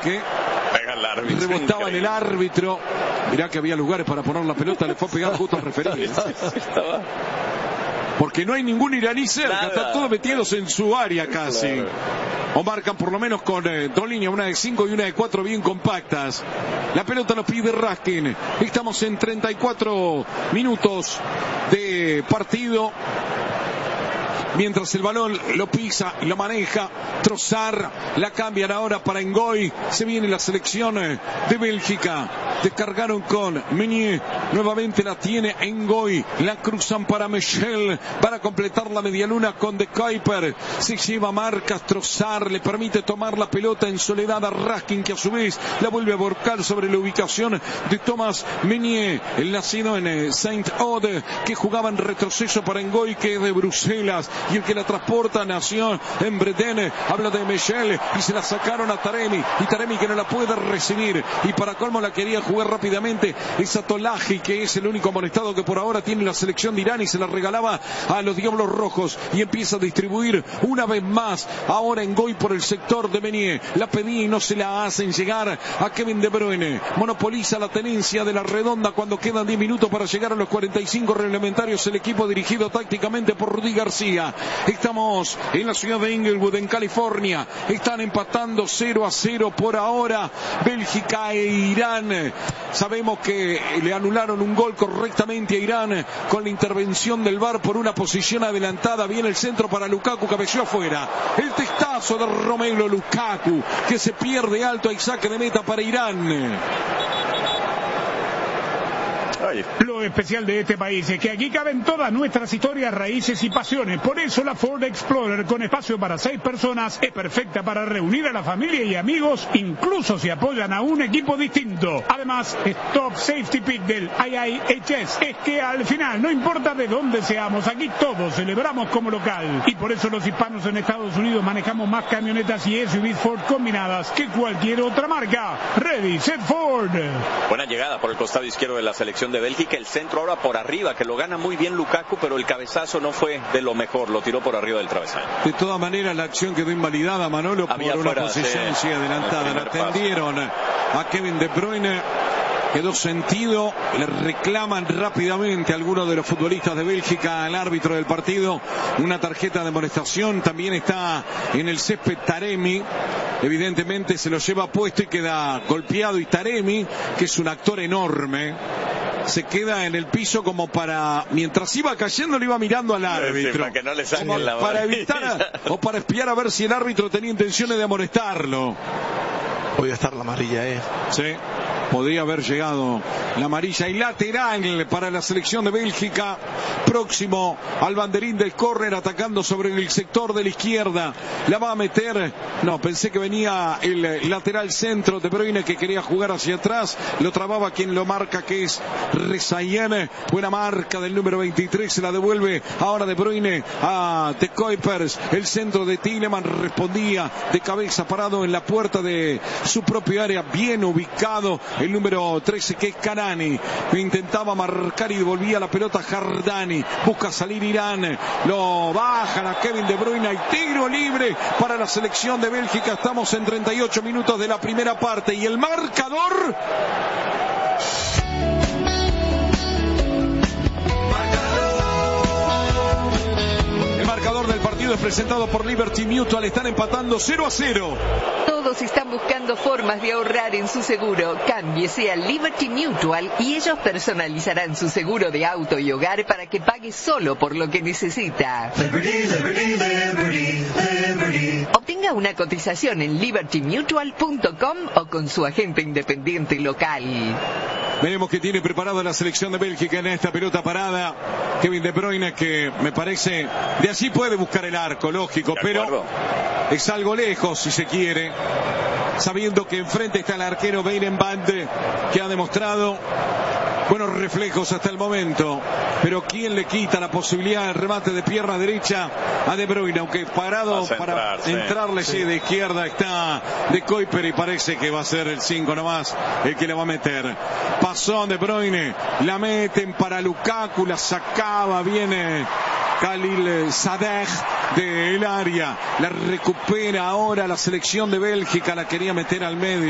que pega el árbitro, rebotaba en el árbitro. Mirá que había lugares para poner la pelota, le fue a pegar justo al referido. Porque no hay ningún iraní cerca, están todos metidos en su área casi. Claro. O marcan por lo menos con dos líneas, una de 5 y una de 4 bien compactas. La pelota lo pide Raskin. Estamos en 34 minutos de partido. Mientras el balón lo pisa y lo maneja Trossard, la cambian ahora para Ngoy. Se viene la selección de Bélgica. Descargaron con Meunier. Nuevamente la tiene Ngoy. La cruzan para Michel. Para completar la medialuna con De Kuyper. Se lleva marcas Trossard. Le permite tomar la pelota en soledad a Raskin, que a su vez la vuelve a volcar sobre la ubicación de Thomas Meunier. El nacido en Saint-Ode, que jugaba en retroceso para Ngoy, que es de Bruselas. Y el que la transporta nació en Bretagne. Habla de Michel y se la sacaron a Taremi. Y Taremi que no la puede recibir. Y para colmo la quería jugar rápidamente esa Tolaji, que es el único amonestado que por ahora tiene la selección de Irán, y se la regalaba a los Diablos Rojos. Y empieza a distribuir una vez más. Ahora Ngoy por el sector de Meunier. La pedía y no se la hacen llegar a Kevin De Bruyne. Monopoliza la tenencia de la redonda cuando quedan 10 minutos para llegar a los 45 reglamentarios. El equipo dirigido tácticamente por Rudy García. Estamos en la ciudad de Inglewood, en California. Están empatando 0-0 por ahora Bélgica e Irán. Sabemos que le anularon un gol correctamente a Irán con la intervención del VAR por una posición adelantada. Viene el centro para Lukaku, cabeció afuera. El testazo de Romelu Lukaku, que se pierde alto. Hay saque de meta para Irán. Lo especial de este país es que aquí caben todas nuestras historias, raíces y pasiones. Por eso la Ford Explorer, con espacio para 6 personas, es perfecta para reunir a la familia y amigos, incluso si apoyan a un equipo distinto. Además, Top Safety Pick del IIHS es que al final, no importa de dónde seamos, aquí todos celebramos como local. Y por eso los hispanos en Estados Unidos manejamos más camionetas y SUVs Ford combinadas que cualquier otra marca. Ready, set, Ford. Buena llegada por el costado izquierdo de la selección de Bélgica. El centro ahora por arriba, que lo gana muy bien Lukaku, pero el cabezazo no fue de lo mejor, lo tiró por arriba del travesaño. De todas maneras la acción quedó invalidada, Manolo, por una posición adelantada. La tendieron a Kevin De Bruyne, quedó sentido, le reclaman rápidamente a algunos de los futbolistas de Bélgica al árbitro del partido una tarjeta de amonestación. También está en el césped Taremi, evidentemente se lo lleva puesto y queda golpeado, y Taremi, que es un actor enorme, se queda en el piso como para, mientras iba cayendo, le iba mirando al árbitro, sí, para que no le saquen la para evitar o para espiar a ver si el árbitro tenía intenciones de amonestarlo. Podía estar la amarilla, Sí, podría haber llegado la amarilla. Y lateral para la selección de Bélgica, próximo al banderín del córner, atacando sobre el sector de la izquierda. La va a meter, no, pensé que venía el lateral centro de Bruyne, que quería jugar hacia atrás, lo trababa quien lo marca, que es Rezayen. Buena marca del número 23, se la devuelve ahora De Bruyne a De Kuyper. El centro de Tielemans respondía de cabeza, parado en la puerta de su propio área, bien ubicado el número 13, que es Kanani. Intentaba marcar y devolvía la pelota a Jardani. Busca salir Irán, lo bajan a Kevin De Bruyne. Hay tiro libre para la selección de Bélgica. Estamos en 38 minutos de la primera parte y el marcador... del partido es presentado por Liberty Mutual. Están empatando 0-0. Todos están buscando formas de ahorrar en su seguro. Cámbiese a Liberty Mutual y ellos personalizarán su seguro de auto y hogar para que pague solo por lo que necesita. Liberty, Liberty, Liberty, Liberty. Obtenga una cotización en libertymutual.com o con su agente independiente local. Veremos qué tiene preparado la selección de Bélgica en esta pelota parada. Kevin De Bruyne, que me parece de allí puede buscar el arco, lógico, pero es algo lejos si se quiere, sabiendo que enfrente está el arquero Weidenband, que ha demostrado buenos reflejos hasta el momento, pero ¿quién le quita la posibilidad del remate de pierna derecha a De Bruyne? Aunque parado para entrarle de izquierda está De Kuyper, y parece que va a ser el 5 nomás el que le va a meter. Pasó De Bruyne, la meten para Lukaku, la sacaba, viene Khalil Sadeh del área, la recupera ahora la selección de Bélgica, la quería meter al medio.